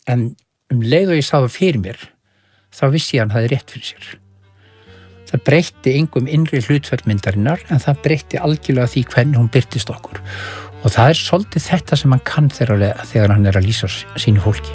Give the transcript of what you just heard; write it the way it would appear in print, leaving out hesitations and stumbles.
en leið og ég sá það fyrir mér þá vissi ég hann hafði rétt fyrir sér. Það breytti engum innri hlutföllmyndarinnar en það breytti algjörlega því hvernig hún birtist okkur og það svolítið þetta sem hann kann þegar hann að lýsa sínu fólki.